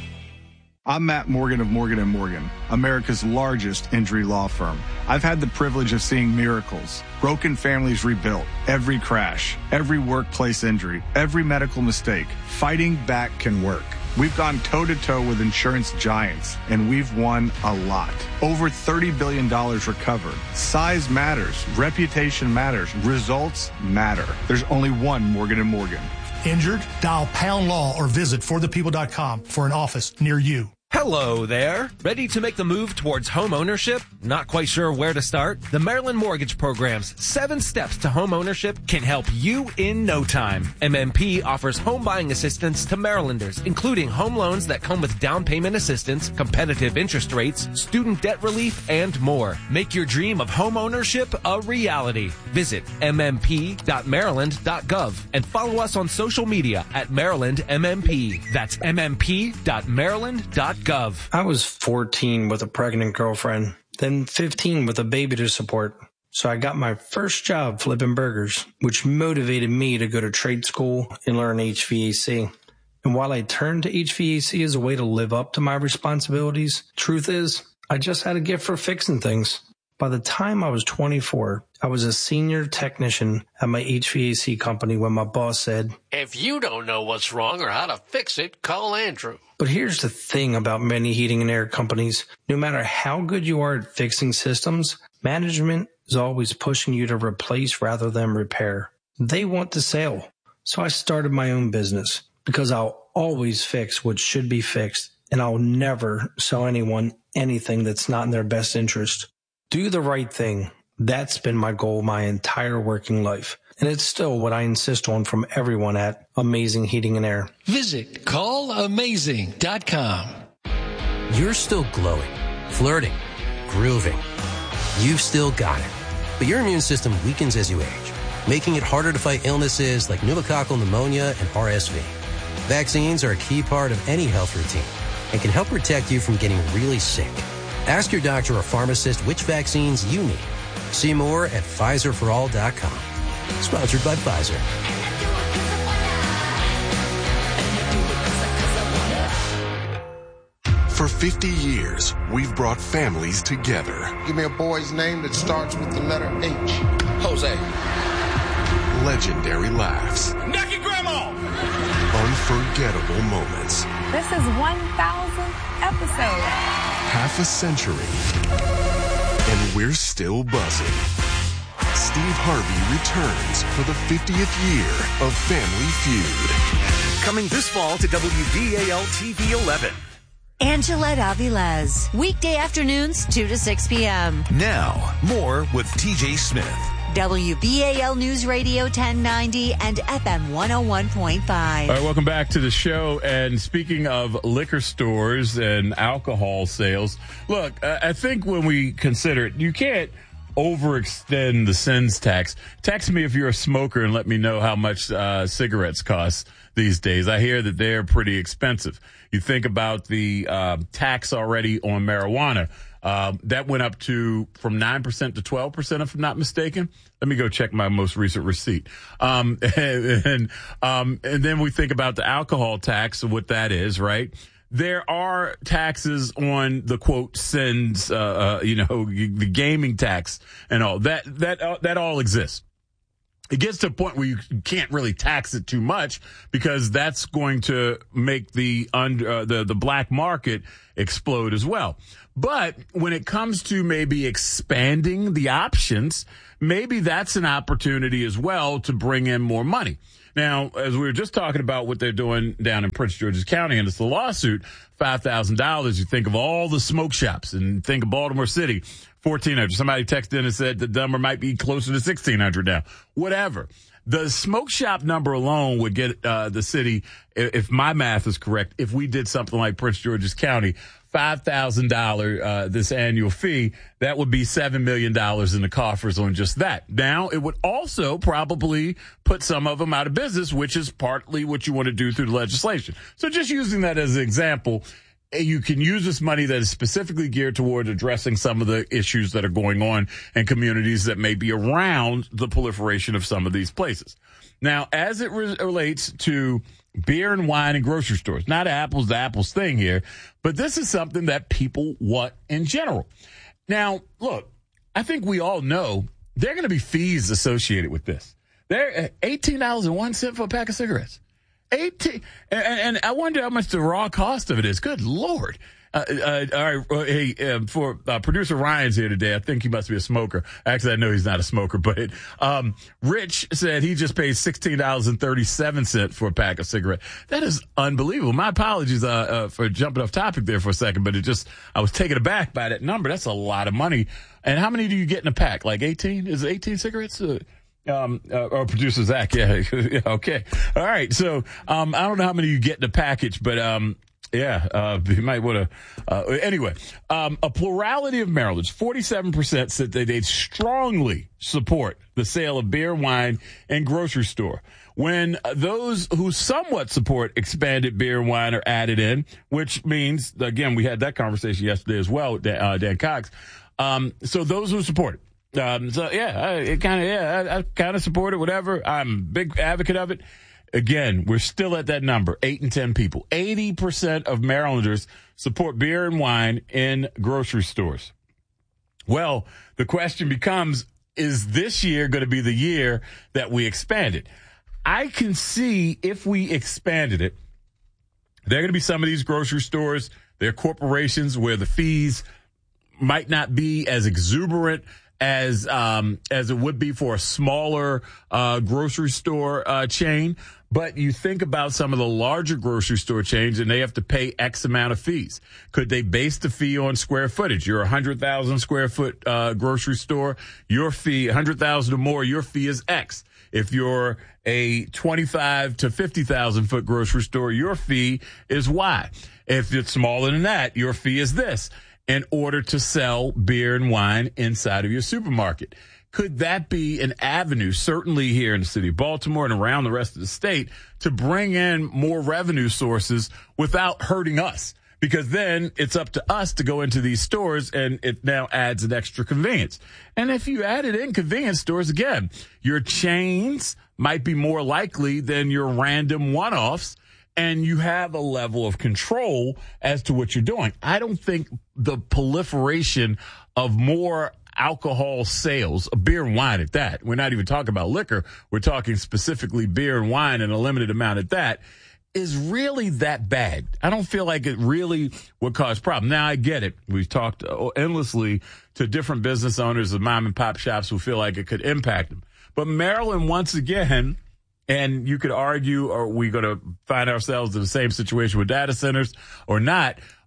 [SPEAKER 7] I'm Matt Morgan of Morgan and Morgan, America's largest injury law firm. I've had the privilege of seeing miracles, broken families rebuilt, every crash, every workplace injury, every medical mistake. Fighting back can work. We've gone toe-to-toe with insurance giants, and we've won a lot. Over thirty billion dollars recovered. Size matters. Reputation matters. Results matter. There's only one Morgan and Morgan.
[SPEAKER 8] Injured? Dial Pound Law or visit for the people dot com for an office near you.
[SPEAKER 9] Hello there. Ready to make the move towards home ownership? Not quite sure where to start? The Maryland Mortgage Program's seven steps to home ownership can help you in no time. M M P offers home buying assistance to Marylanders, including home loans that come with down payment assistance, competitive interest rates, student debt relief, and more. Make your dream of home ownership a reality. Visit m m p dot maryland dot gov and follow us on social media at Maryland M M P. That's m m p dot maryland dot gov.
[SPEAKER 10] I was fourteen with a pregnant girlfriend, then fifteen with a baby to support. So I got my first job flipping burgers, which motivated me to go to trade school and learn H V A C. And while I turned to H V A C as a way to live up to my responsibilities, truth is, I just had a gift for fixing things. By the time I was twenty-four, I was a senior technician at my H V A C company when my boss said,
[SPEAKER 26] "If you don't know what's wrong or how to fix it, call Andrew."
[SPEAKER 10] But here's the thing about many heating and air companies. No matter how good you are at fixing systems, management is always pushing you to replace rather than repair. They want the sale. So I started my own business because I'll always fix what should be fixed, and I'll never sell anyone anything that's not in their best interest. Do the right thing. That's been my goal my entire working life. And it's still what I insist on from everyone at Amazing Heating and Air.
[SPEAKER 26] Visit call amazing dot com.
[SPEAKER 27] You're still glowing, flirting, grooving. You've still got it. But your immune system weakens as you age, making it harder to fight illnesses like pneumococcal pneumonia and R S V. Vaccines are a key part of any health routine and can help protect you from getting really sick. Ask your doctor or pharmacist which vaccines you need. See more at Pfizer for all dot com. Sponsored by Pfizer.
[SPEAKER 24] For fifty years, we've brought families together.
[SPEAKER 28] Give me a boy's name that starts with the letter H. Jose.
[SPEAKER 24] Legendary laughs.
[SPEAKER 28] Nucky Grandma!
[SPEAKER 24] Unforgettable moments.
[SPEAKER 29] This is one thousandth episode.
[SPEAKER 24] Half a century. And we're still buzzing. Steve Harvey returns for the fiftieth year of Family Feud.
[SPEAKER 30] Coming this fall to W B A L T V eleven.
[SPEAKER 11] Angela Avilés. Weekday afternoons, two to six p.m.
[SPEAKER 3] Now, more with T J Smith.
[SPEAKER 11] W B A L News Radio ten ninety and F M one oh one point five.
[SPEAKER 1] All right, welcome back to the show. And speaking of liquor stores and alcohol sales, look, I think when we consider it, you can't overextend the sins tax. Text me if you're a smoker and let me know how much uh, cigarettes cost these days. I hear that they're pretty expensive. You think about the uh, tax already on marijuana. Uh, that went up to from nine percent to twelve percent, if I'm not mistaken. Let me go check my most recent receipt. Um, and, and, um, and then we think about the alcohol tax and what that is, right? There are taxes on the quote sins, uh, uh, you know, the gaming tax and all that, that, uh, that all exists. It gets to a point where you can't really tax it too much because that's going to make the under, uh, the, the black market explode as well. But when it comes to maybe expanding the options, maybe that's an opportunity as well to bring in more money. Now, as we were just talking about what they're doing down in Prince George's County, and it's the lawsuit, five thousand dollars. You think of all the smoke shops and think of Baltimore City, fourteen hundred. Somebody texted in and said the number might be closer to sixteen hundred now. Whatever. The smoke shop number alone would get uh, the city, if my math is correct, if we did something like Prince George's County, five thousand dollars uh, this annual fee, that would be seven million dollars in the coffers on just that. Now, it would also probably put some of them out of business, which is partly what you want to do through the legislation. So just using that as an example, you can use this money that is specifically geared toward addressing some of the issues that are going on in communities that may be around the proliferation of some of these places. Now, as it re- relates to beer and wine in grocery stores, not apples to apples thing here, but this is something that people want in general. Now, look, I think we all know there are going to be fees associated with this. They're eighteen dollars and one cent for a pack of cigarettes. eighteen and, and I wonder how much the raw cost of it is. Good Lord. Uh, uh, all right. Uh, hey, uh, for uh, producer Ryan's here today. I think he must be a smoker. Actually, I know he's not a smoker, but um, Rich said he just paid sixteen dollars and thirty-seven cents for a pack of cigarettes. That is unbelievable. My apologies uh, uh, for jumping off topic there for a second, but it just, I was taken aback by that number. That's a lot of money. And how many do you get in a pack? Like eighteen? Is it eighteen cigarettes? Uh, Um, uh, or producer Zach. Yeah. yeah. Okay. All right. So, um, I don't know how many you get in the package, but, um, yeah, uh, you might want to, uh, anyway, um, a plurality of Marylanders, forty-seven percent said that they'd strongly support the sale of beer, wine, and grocery store. When those who somewhat support expanded beer and wine are added in, which means, again, we had that conversation yesterday as well with Dan, uh, Dan Cox. Um, so those who support it. Um, so yeah, I, it kind of, yeah, I, I kind of support it, whatever. I'm a big advocate of it. Again, we're still at that number, eight and ten people. eighty percent of Marylanders support beer and wine in grocery stores. Well, the question becomes, is this year going to be the year that we expand it? I can see if we expanded it, there are going to be some of these grocery stores, they're corporations where the fees might not be as exuberant as um as it would be for a smaller uh grocery store uh chain. But you think about some of the larger grocery store chains and they have to pay X amount of fees. Could they base the fee on square footage? You're a one hundred thousand square foot uh grocery store, your fee, one hundred thousand or more, your fee is X. If you're a twenty-five to fifty thousand foot grocery store, your fee is Y. If it's smaller than that, your fee is this, in order to sell beer and wine inside of your supermarket. Could that be an avenue, certainly here in the city of Baltimore and around the rest of the state, to bring in more revenue sources without hurting us? Because then it's up to us to go into these stores, and it now adds an extra convenience. And if you added in convenience stores, again, your chains might be more likely than your random one-offs, and you have a level of control as to what you're doing. I don't think the proliferation of more alcohol sales, beer and wine at that, we're not even talking about liquor, we're talking specifically beer and wine and a limited amount at that, is really that bad. I don't feel like it really would cause problem. Now, I get it. We've talked endlessly to different business owners of mom and pop shops who feel like it could impact them. But Maryland, once again, and you could argue, are we going to find ourselves in the same situation with data centers or not?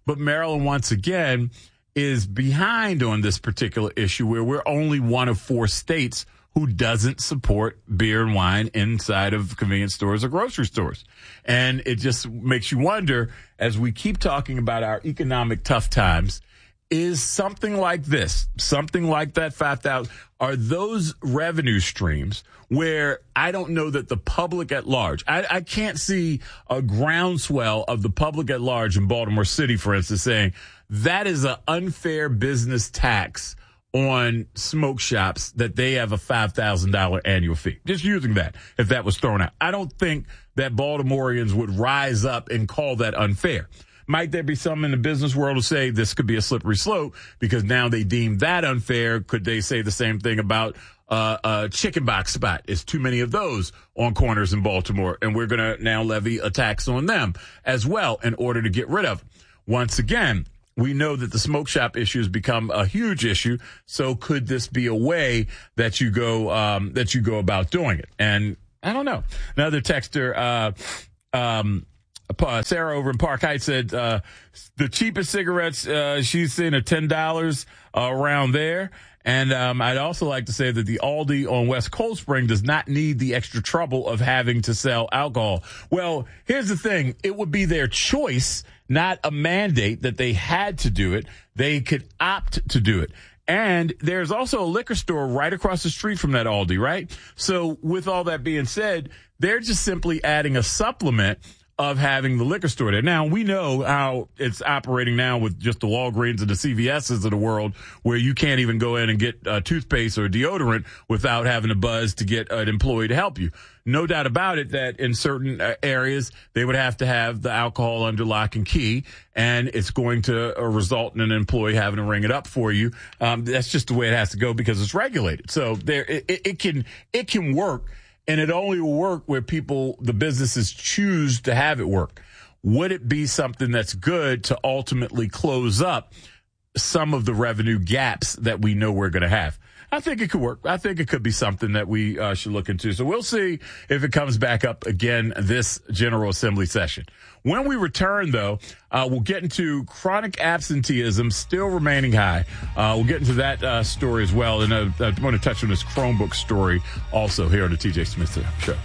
[SPEAKER 1] But Maryland, once again, is behind on this particular issue where we're only one of four states who doesn't support beer and wine inside of convenience stores or grocery stores. And it just makes you wonder, as we keep talking about our economic tough times, is something like this, something like that five thousand, are those revenue streams where I don't know that the public at large, I, I can't see a groundswell of the public at large in Baltimore City, for instance, saying that is an unfair business tax on smoke shops that they have a five thousand dollars annual fee. Just using that, if that was thrown out. I don't think that Baltimoreans would rise up and call that unfair. Might there be some in the business world who say this could be a slippery slope because now they deem that unfair? Could they say the same thing about uh, a chicken box spot? It's too many of those on corners in Baltimore, and we're going to now levy a tax on them as well in order to get rid of them. Once again, we know that the smoke shop issue has become a huge issue. So could this be a way that you go um, that you go about doing it? And I don't know. Another texter, uh, um, Sarah over in Park Heights said uh, the cheapest cigarettes uh, she's seen are ten dollars uh, around there. And um, I'd also like to say that the Aldi on West Cold Spring does not need the extra trouble of having to sell alcohol. Well, here's the thing. It would be their choice, not a mandate that they had to do it. They could opt to do it. And there's also a liquor store right across the street from that Aldi, right? So with all that being said, they're just simply adding a supplement of having the liquor store there. Now, we know how it's operating now with just the Walgreens and the C V S's of the world, where you can't even go in and get uh, toothpaste or deodorant without having a buzz to get an employee to help you. No doubt about it that in certain uh, areas, they would have to have the alcohol under lock and key, and it's going to uh, result in an employee having to ring it up for you. Um, that's just the way it has to go because it's regulated. So there, it, it can, it can work. And it only will work where people, the businesses choose to have it work. Would it be something that's good to ultimately close up some of the revenue gaps that we know we're going to have? I think it could work. I think it could be something that we uh, should look into. So we'll see if it comes back up again this General Assembly session. When we return, though, uh, we'll get into chronic absenteeism still remaining high. Uh, we'll get into that uh, story as well. And uh, I want to touch on this Chromebook story also here on the T J Smith Show.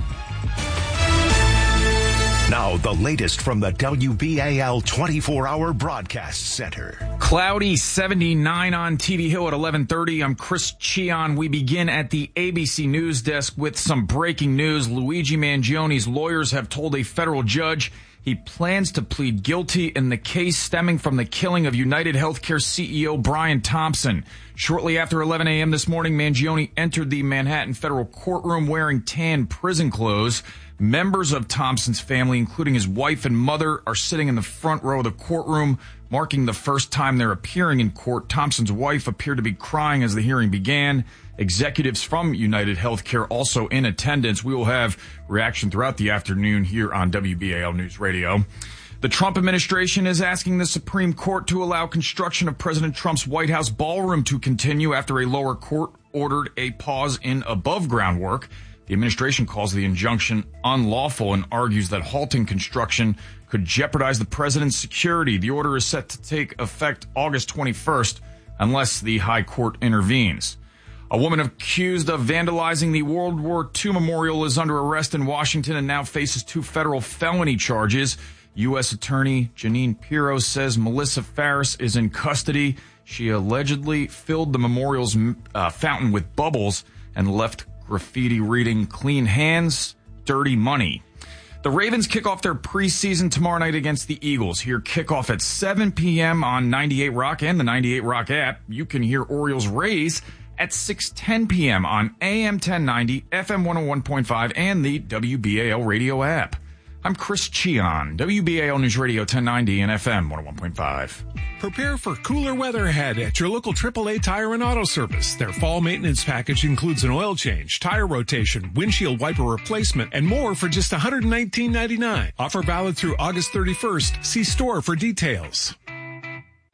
[SPEAKER 2] Now, the latest from the W B A L twenty-four hour Broadcast Center.
[SPEAKER 12] Cloudy, seventy-nine on T V Hill at eleven thirty. I'm Chris Cheon. We begin at the A B C News desk with some breaking news. Luigi Mangioni's lawyers have told a federal judge he plans to plead guilty in the case stemming from the killing of United Healthcare C E O Brian Thompson. Shortly after eleven a.m. this morning, Mangioni entered the Manhattan federal courtroom wearing tan prison clothes. Members of Thompson's family, including his wife and mother, are sitting in the front row of the courtroom, marking the first time they're appearing in court. Thompson's wife appeared to be crying as the hearing began. Executives from United Healthcare also in attendance. We will have reaction throughout the afternoon here on W B A L News Radio. The Trump administration is asking the Supreme Court to allow construction of President Trump's White House ballroom to continue after a lower court ordered a pause in above-ground work. The administration calls the injunction unlawful and argues that halting construction could jeopardize the president's security. The order is set to take effect August twenty-first unless the high court intervenes. A woman accused of vandalizing the World War Two memorial is under arrest in Washington and now faces two federal felony charges. U S Attorney Janine Pirro says Melissa Farris is in custody. She allegedly filled the memorial's uh, fountain with bubbles and left graffiti reading "Clean Hands, Dirty Money." The Ravens kick off their preseason tomorrow night against the Eagles. Hear kickoff at seven p.m. on ninety-eight Rock and the ninety-eight Rock app. You can hear Orioles Rays at six ten p.m. on A M ten ninety, F M one oh one point five, and the W B A L radio app. I'm Chris Cheon, W B A L News Radio ten ninety and F M one oh one point five.
[SPEAKER 13] Prepare for cooler weather ahead at your local triple A Tire and Auto Service. Their fall maintenance package includes an oil change, tire rotation, windshield wiper replacement, and more for just one hundred nineteen ninety-nine. Offer valid through August thirty-first. See store for details.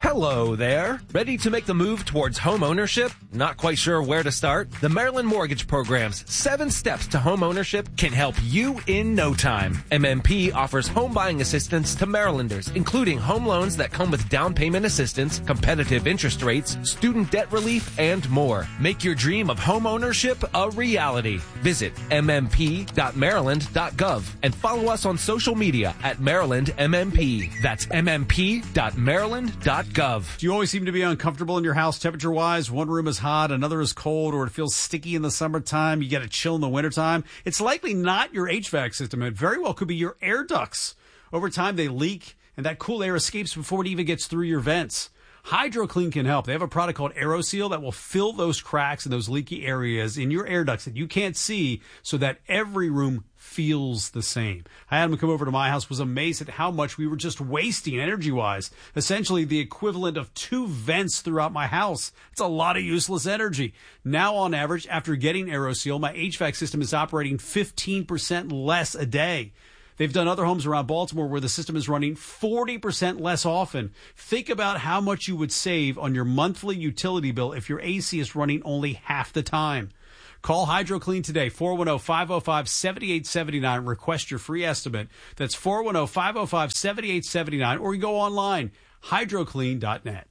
[SPEAKER 9] Hello there. Ready to make the move towards home ownership? Not quite sure where to start? The Maryland Mortgage Program's seven steps to home ownership can help you in no time. M M P offers home buying assistance to Marylanders, including home loans that come with down payment assistance, competitive interest rates, student debt relief, and more. Make your dream of home ownership a reality. Visit m m p dot maryland dot gov and follow us on social media at Maryland M M P. That's m m p dot maryland dot gov.
[SPEAKER 14] Do you always seem to be uncomfortable in your house temperature-wise? One room is hot, another is cold, or it feels sticky in the summertime. You get a chill in the wintertime. It's likely not your H V A C system. It very well could be your air ducts. Over time, they leak, and that cool air escapes before it even gets through your vents. HydroClean can help. They have a product called AeroSeal that will fill those cracks and those leaky areas in your air ducts that you can't see so that every room feels the same. I had him come over to my house, was amazed at how much we were just wasting energy-wise. Essentially the equivalent of two vents throughout my house. It's a lot of useless energy. Now, on average, after getting AeroSeal, my H V A C system is operating fifteen percent less a day. They've done other homes around Baltimore where the system is running forty percent less often. Think about how much you would save on your monthly utility bill if your A C is running only half the time. Call HydroClean today, four one zero, five zero five, seven eight seven nine. Request your free estimate. That's four one zero, five zero five, seven eight seven nine. Or you go online, hydroclean dot net.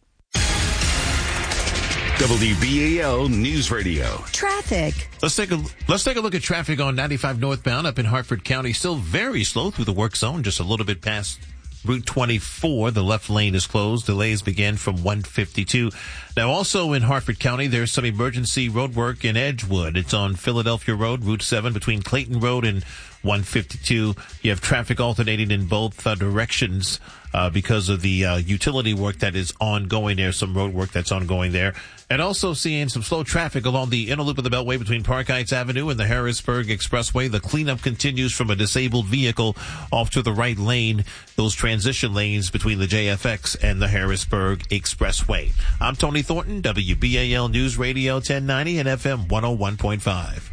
[SPEAKER 2] W B A L News Radio.
[SPEAKER 11] Traffic.
[SPEAKER 5] Let's take a let's take a look at traffic on ninety-five northbound up in Hartford County. Still very slow through the work zone, just a little bit past Route twenty-four. The left lane is closed. Delays begin from one fifty-two. Now, also in Hartford County, there's some emergency road work in Edgewood. It's on Philadelphia Road, Route seven, between Clayton Road and one fifty-two. You have traffic alternating in both uh, directions uh, because of the uh, utility work that is ongoing there, some road work that's ongoing there. And also seeing some slow traffic along the inner loop of the Beltway between Park Heights Avenue and the Harrisburg Expressway. The cleanup continues from a disabled vehicle off to the right lane, those transition lanes between the J F X and the Harrisburg Expressway. I'm Tony Thornton, W B A L News Radio ten ninety and F M one oh one point five.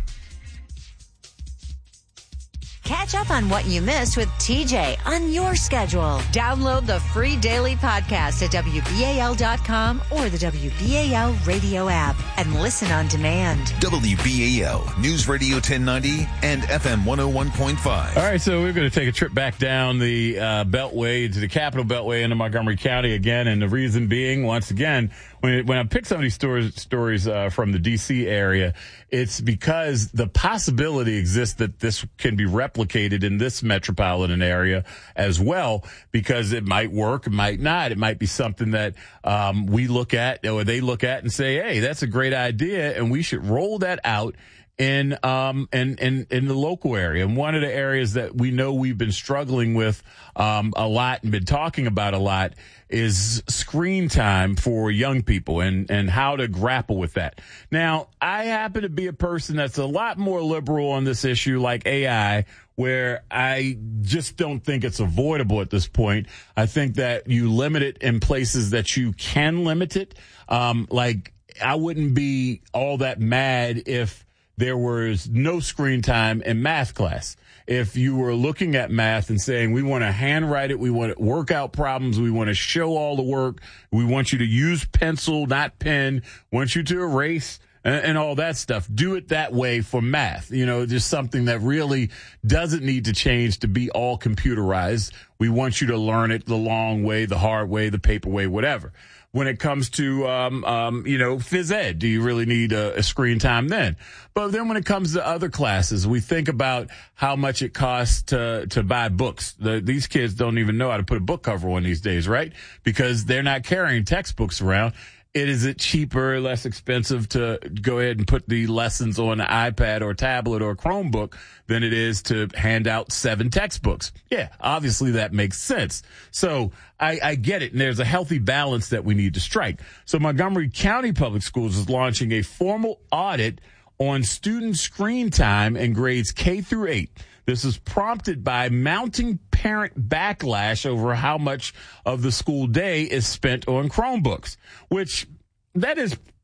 [SPEAKER 11] Catch up on what you missed with T J on your schedule. Download the free daily podcast at W B A L dot com or the W B A L radio app and listen on demand.
[SPEAKER 3] W B A L News Radio ten ninety and F M one oh one point five.
[SPEAKER 1] All right, so we're going to take a trip back down the uh, Beltway to the Capital Beltway into Montgomery County again, and the reason being, once again, when when I pick some of these stories stories uh, from the D C area, it's because the possibility exists that this can be replicated in this metropolitan area as well, because it might work, it might not. It might be something that um, we look at or they look at and say, hey, that's a great idea, and we should roll that out in um in, in in the local area. And one of the areas that we know we've been struggling with um a lot and been talking about a lot is screen time for young people and and how to grapple with that. Now, I happen to be a person that's a lot more liberal on this issue, like A I, where I just don't think it's avoidable at this point. I think that you limit it in places that you can limit it. Um like I wouldn't be all that mad if there was no screen time in math class. If you were looking at math and saying, we want to handwrite it, we want to work out problems, we want to show all the work, we want you to use pencil, not pen, want you to erase and, and all that stuff. Do it that way for math. You know, just something that really doesn't need to change to be all computerized. We want you to learn it the long way, the hard way, the paper way, whatever. When it comes to, um, um, you know, phys ed, do you really need a, a screen time then? But then when it comes to other classes, we think about how much it costs to, to buy books. The, these kids don't even know how to put a book cover on these days, right? Because they're not carrying textbooks around. It is it cheaper, less expensive to go ahead and put the lessons on an iPad or tablet or Chromebook than it is to hand out seven textbooks. Yeah, obviously that makes sense. So I, I get it, and there's a healthy balance that we need to strike. So Montgomery County Public Schools is launching a formal audit on student screen time in grades K through eight. This is prompted by mounting parent backlash over how much of the school day is spent on Chromebooks, which that is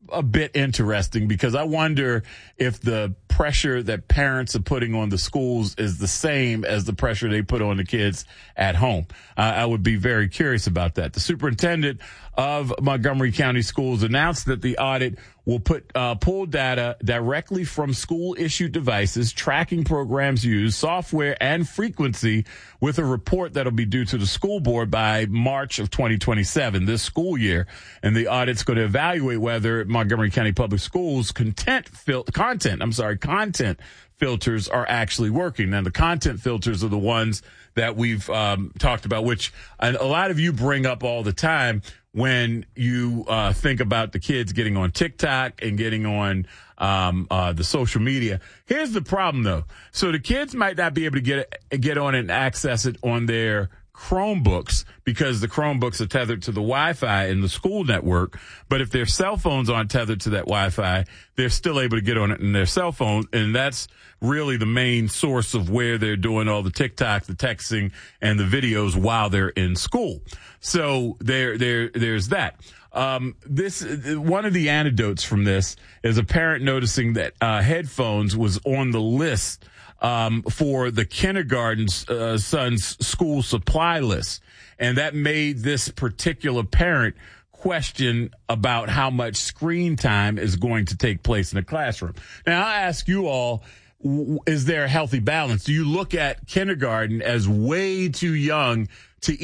[SPEAKER 1] a bit interesting because I wonder if the pressure that parents are putting on the schools is the same as the pressure they put on the kids at home. Uh, I would be very curious about that. The superintendent of Montgomery County Schools announced that the audit will put uh, pull data directly from school-issued devices, tracking programs used, software, and frequency with a report that will be due to the school board by March of twenty twenty-seven, this school year. And the audit's going to evaluate whether Montgomery County Public Schools content fil- content, I'm sorry, content filters are actually working. Now, the content filters are the ones that we've um, talked about, which a lot of you bring up all the time when you uh, think about the kids getting on TikTok and getting on um, uh, the social media. Here's the problem, though. So the kids might not be able to get get on and access it on their Chromebooks because the Chromebooks are tethered to the Wi-Fi in the school network. But if their cell phones aren't tethered to that Wi-Fi, they're still able to get on it in their cell phone. And that's really the main source of where they're doing all the TikTok, the texting, and the videos while they're in school. So there, there, there's that. Um, this, one of the anecdotes from this is a parent noticing that uh, headphones was on the list Um, for the kindergarten's uh, son's school supply list. And that made this particular parent question about how much screen time is going to take place in the classroom. Now, I ask you all, w- is there a healthy balance? Do you look at kindergarten as way too young